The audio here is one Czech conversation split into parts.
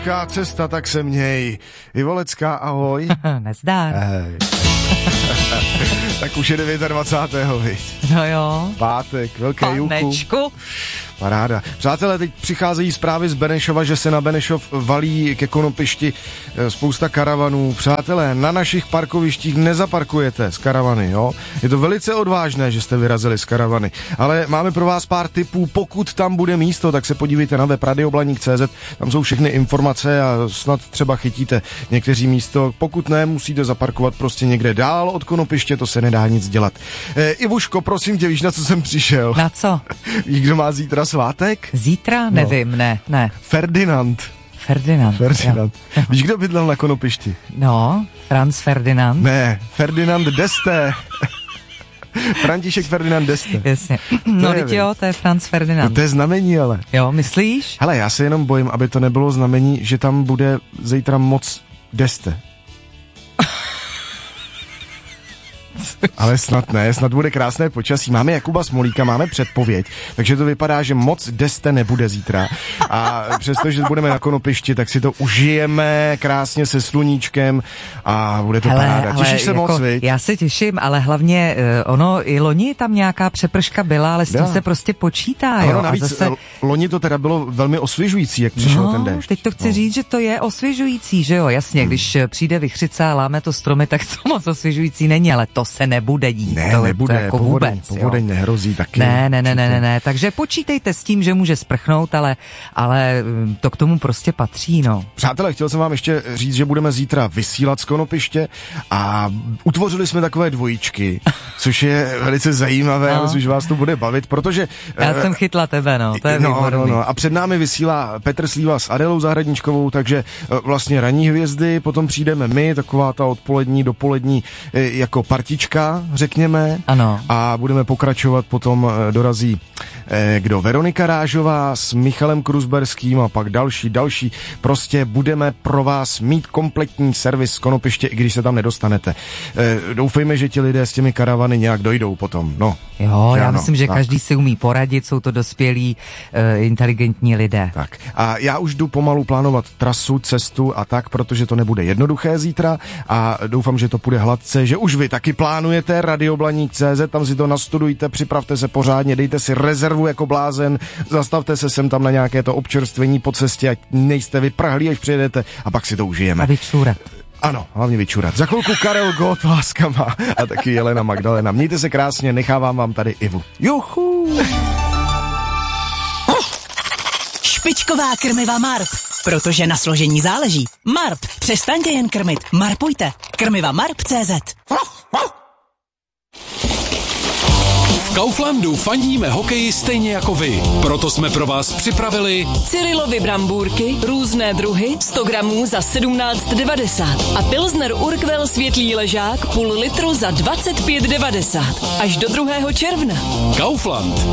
Cesta, tak se měj. Ivolecká, ahoj. Nezdár. Tak už je 29. viď? No jo. Pátek, velké juchu. Paráda. Přátelé, teď přicházejí zprávy z Benešova, že se na Benešov valí ke Konopišti spousta karavanů. Přátelé, na našich parkovištích nezaparkujete s karavany, jo? Je to velice odvážné, že jste vyrazili z karavany. Ale máme pro vás pár tipů, pokud tam bude místo, tak se podívejte na web radioblaník.cz, tam jsou všechny informace a snad třeba chytíte někteří místo. Pokud ne, musíte zaparkovat prostě někde dál od Konopiště, to se nedá nic dělat. Ivuško, prosím tě, víš, na co jsem přišel? Na co? Víš, kdo má zítra svátek? Zítra? No. Nevím, ne. Ferdinand. Víš, kdo bydlel na Konopišti? No, Franz Ferdinand. Ne, Ferdinand d'Este. František Ferdinand d'Este. Jasně. No, teď jo, to je Franz Ferdinand. No, to je znamení, ale. Jo, myslíš? Hele, já se jenom bojím, aby to nebylo znamení, že tam bude zítra moc d'Este. Ale snad ne, snad bude krásné počasí. Máme Jakuba Smolíka, máme předpověď, takže to vypadá, že moc d'Este nebude zítra. A přestože budeme na Konopišti, tak si to užijeme krásně se sluníčkem a bude to paráda. Těšíš se moc, viď? Já se těším, ale hlavně ono i loni tam nějaká přeprška byla, ale s tím se prostě počítá, jo. Navíc, a zase loni to teda bylo velmi osvěžující, jak přišel ten déšť. Teď to chci říct, že to je osvěžující, že jo, jasně, když přijde vichřice a láme to stromy, tak to moc osvěžující není, ale to se nebude dít. Ne, nebude, jako povodeň nehrozí taky. Ne, takže počítejte s tím, že může sprchnout, ale to k tomu prostě patří, no. Přátelé, chtěl jsem vám ještě říct, že budeme zítra vysílat z Konopiště a utvořili jsme takové dvojičky, což je velice zajímavé, no. Myslím, že vás to bude bavit, protože... Já jsem chytla tebe, no, to je výborný. No. A před námi vysílá Petr Slíva s Adélou Zahradničkovou, takže vlastně ranní hvězdy, potom přijdeme my, taková ta odpolední, dopolední jako partička, řekněme. Ano. A budeme pokračovat, potom dorazí Veronika Rážová s Michalem Kruzberským a pak další. Prostě budeme pro vás mít kompletní servis z Konopiště, i když se tam nedostanete. Doufejme, že ti lidé s těmi karavany nějak dojdou potom, no. Jo, já myslím, že každý si umí poradit, jsou to dospělí, inteligentní lidé. Tak. A já už jdu pomalu plánovat trasu, cestu a tak, protože to nebude jednoduché zítra a doufám, že to půjde hladce, že už vy taky plánujete radioblaník.cz, tam si to nastudujte, připravte se pořádně, dejte si rezervu jako blázen, zastavte se sem tam na nějaké to občerstvení po cestě, ať nejste vyprahlí, až přijedete a pak si to užijeme. A vyčůrat. Ano, hlavně vyčurat. Za chvilku Karel Gott, Láska má a taky Jelena Magdalena. Mějte se krásně, nechávám vám tady Ivu. Juchu! Špičková krmiva Marp, protože na složení záleží. Marp, přestaňte jen krmit, marpujte. Krmiva Marp.cz. V Kauflandu fandíme hokeji stejně jako vy. Proto jsme pro vás připravili Cyrilovy brambůrky, různé druhy, 100 gramů za 17,90 a Pilsner Urquell světlý ležák půl litru za 25,90 až do 2. června. Kaufland.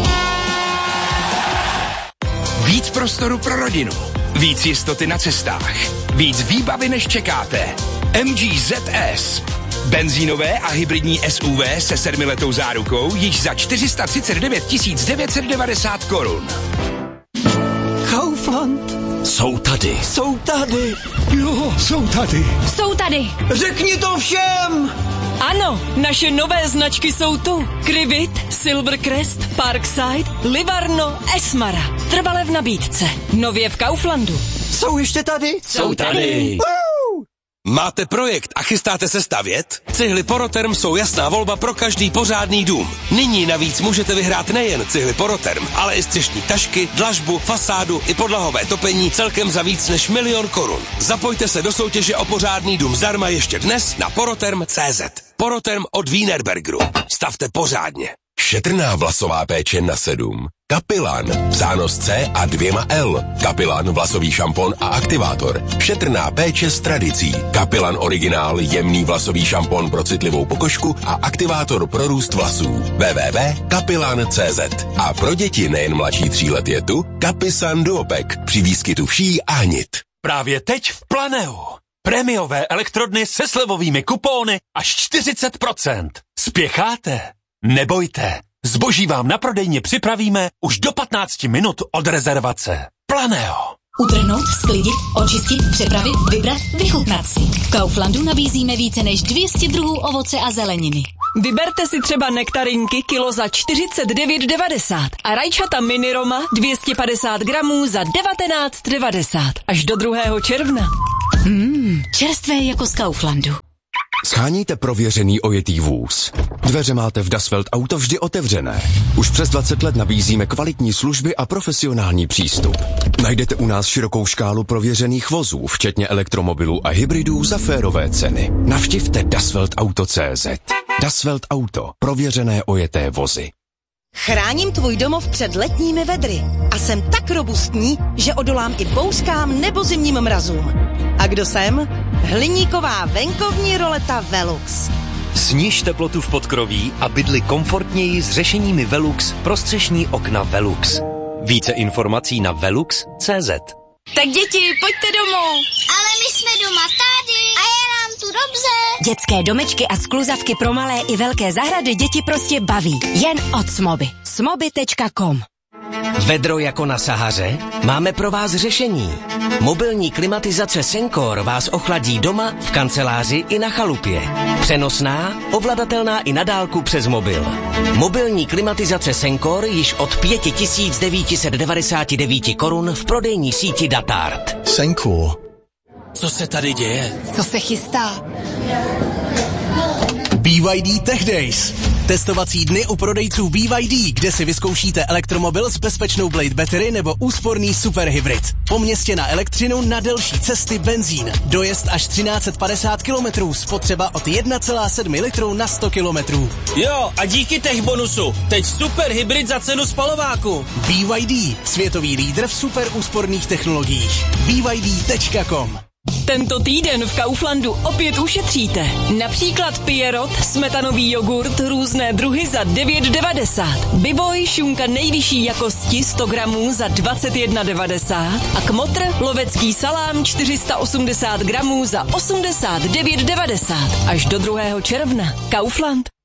Víc prostoru pro rodinu, víc jistoty na cestách, víc výbavy než čekáte. MG ZS. Benzínové a hybridní SUV se 7letou zárukou již za 439 990 korun. Kaufland. Jsou tady. Jo, jsou tady. Řekni to všem! Ano, naše nové značky jsou tu. Krivit, Silvercrest, Parkside, Livarno, Esmara. Trvale v nabídce. Nově v Kauflandu. Jsou ještě tady? Jsou tady. Máte projekt a chystáte se stavět? Cihly Poroterm jsou jasná volba pro každý pořádný dům. Nyní navíc můžete vyhrát nejen cihly Poroterm, ale i střešní tašky, dlažbu, fasádu i podlahové topení celkem za víc než 1 000 000 korun. Zapojte se do soutěže o pořádný dům zdarma ještě dnes na poroterm.cz. Poroterm od Wienerbergeru. Stavte pořádně. Šetrná vlasová péče na 7. Kapilan, psáno s C a 2 L. Kapilan vlasový šampon a aktivátor. Šetrná péče s tradicí. Kapilan originál jemný vlasový šampon pro citlivou pokožku a aktivátor pro růst vlasů. www.kapilan.cz. A pro děti nejen mladší 3 let je tu Kapisan Duopek při výskytu vší a hnit. Právě teď v Planeu. Prémiové elektrodny se slevovými kupóny až 40%. Spěcháte? Nebojte. Zboží vám na prodejně připravíme už do 15 minut od rezervace. Planeo. Utrhnout, sklidit, očistit, připravit, vybrat, vychutnat si. V Kauflandu nabízíme více než 200 druhů ovoce a zeleniny. Vyberte si třeba nektarinky kilo za 49,90 a rajčata mini Roma 250 gramů za 19,90 až do 2. června. Čerstvé jako z Kauflandu. Sháníte prověřený ojetý vůz. Dveře máte v Das Welt Auto vždy otevřené. Už přes 20 let nabízíme kvalitní služby a profesionální přístup. Najdete u nás širokou škálu prověřených vozů, včetně elektromobilů a hybridů za férové ceny. Navštivte dasweltauto.cz. Das Welt Auto. Prověřené ojeté vozy. Chráním tvůj domov před letními vedry a jsem tak robustní, že odolám i bouřkám nebo zimním mrazům. A kdo jsem? Hliníková venkovní roleta Velux. Sníž teplotu v podkroví a bydli komfortněji s řešeními Velux pro střešní okna Velux. Více informací na velux.cz. Tak děti, pojďte domů. Ale my jsme doma tady a je nám tu dobře. Dětské domečky a skluzavky pro malé i velké zahrady děti prostě baví. Jen od Smoby. Smoby.com. Vedro jako na Sahaře? Máme pro vás řešení. Mobilní klimatizace Sencor vás ochladí doma, v kanceláři i na chalupě. Přenosná, ovladatelná i na dálku přes mobil. Mobilní klimatizace Sencor již od 5999 korun v prodejní síti Datart. Sencor. Co se tady děje? Co se chystá? BYD Tech Days. Testovací dny u prodejců BYD, kde si vyzkoušíte elektromobil s bezpečnou Blade Battery nebo úsporný superhybrid. Po městě na elektřinu, na delší cesty benzín. Dojezd až 1350 km, spotřeba od 1,7 litru na 100 km. Jo, a díky Tech bonusu, teď superhybrid za cenu spalováku. BYD, světový lídr v super úsporných technologiích. BYD.com. Tento týden v Kauflandu opět ušetříte. Například Pierrot, smetanový jogurt, různé druhy za 9,90. Biboj, šunka nejvyšší jakosti 100 gramů za 21,90. A Kmotr, lovecký salám 480 gramů za 89,90. Až do 2. června. Kaufland.